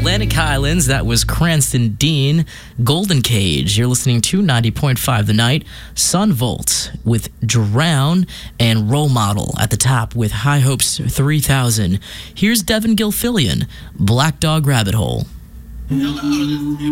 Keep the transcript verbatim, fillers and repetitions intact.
Atlantic Highlands, that was Cranston Dean. Golden Cage, you're listening to ninety point five The Night. Sun Volt with Drown, and Role Model at the top with High Hopes three thousand. Here's Devin Gilfillian, Black Dog Rabbit Hole.